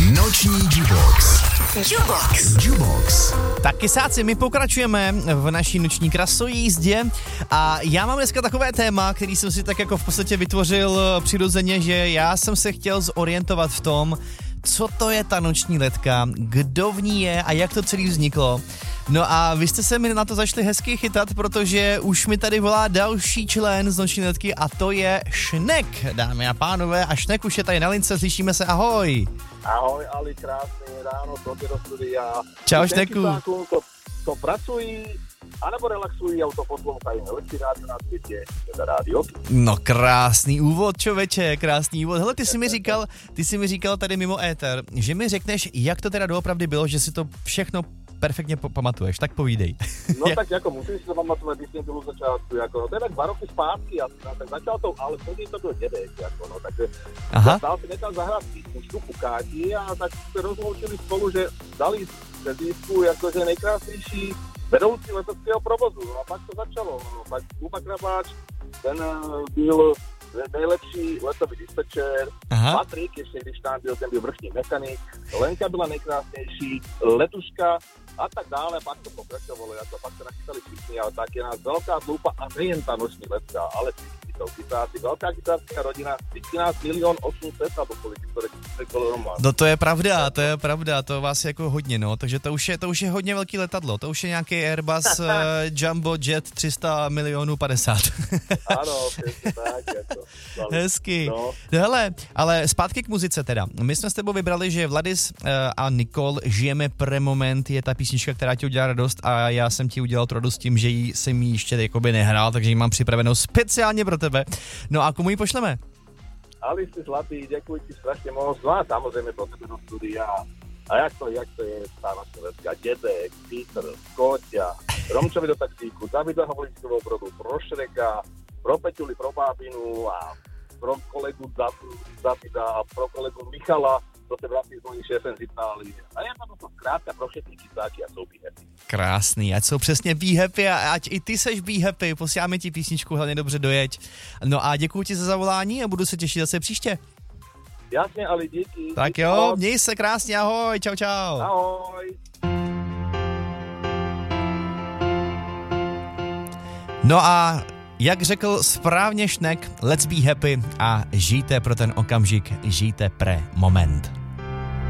Noční Jubox. Tak kysáci, my pokračujeme v naší noční krasojízdě a já mám dneska takové téma, který jsem si tak jako v podstatě vytvořil přirozeně, že já jsem se chtěl zorientovat v tom, co to je ta noční letka, kdo v ní je a jak to celý vzniklo. No a vy jste se mi na to začali hezky chytat, protože už mi tady volá další člen z noční letky a to je Šnek, dámy a pánové. A Šnek už je tady na lince, slyšíme se, ahoj. Ahoj Ali, krásne ráno, tobě do studia. Čau Šneku. To pracují, anebo relaxují a to poslouchají. Lepší rádio na světě, teda rádio. No krásný úvod, čověče, krásný úvod. Hele, ty jsi mi říkal tady mimo éter, že mi řekneš, jak to teda doopravdy bylo, že si to všechno perfektně pamatuješ, tak povídej. No tak jako musím si to pamatovat, když jsem byl v začátku, jako, no to je tak 2 roky zpátky, tak začal to, ale první to byl dědek, jako, no, takže stál si nechal zahrát písničku Pukáti a tak se rozloučili spolu, že dali přezdívku jakože nejkrásnější vedoucí leteckého provozu, no a pak to začalo, no, pak Kuba Krabáč, ten byl nejlepší letový dispečer, Patrik, ještě když tam byl, ten byl vrchní mechanik, Lenka byla nejkrásnější, Letuška a tak dále, pak to pokračovalo, jako pak se nachystali všichni, ale tak je nás velká tlupa a nejen ta noční letka, ale všichni jsou kytáci, velká kytárská rodina, 13 800 000, nebo kolik to bylo román. No to je pravda, to vás je jako hodně, no, takže to už je hodně velký letadlo, to už je nějaký Airbus Jumbo Jet 300 50 000. Ano, přesně tak, jako. Hezky. No. Hele, ale zpátky k muzice teda. My jsme s tebou vybrali, že Vladis a Nikol Žijeme pre moment je ta písnička, která ti udělá radost a já jsem ti udělal tu radost tím, že jsem ji ještě jakoby nehrál, takže ji mám připravenou speciálně pro tebe. No a komu ji pošleme? Ali, jsi zlatý, děkuji ti strašně moc. No a samozřejmě pro tebe do studia. A jak to je tá naša letka? Dědek, Peter, Koťa, Romčovi do taxíku, Davida Havlíčkovou brodu, pro Šreka, pro Peťuli, pro Bábinu a pro kolegu Davida a pro kolegu Michala, to se vrací s mojím šéfem z Itálie. A je to zkrátka pro všetky kysáky a jsou be happy. Krásný, ať jsou přesně be happy a ať i ty seš be happy, posíláme ti písničku, hlavně dobře dojeď. No a děkuji ti za zavolání a budu se těšit zase příště. Jasně, ale díky. Tak jo, měj se krásně, ahoj, čau. Ahoj. No a jak řekl správně Šnek, let's be happy a žijte pro ten okamžik, žijte pre moment.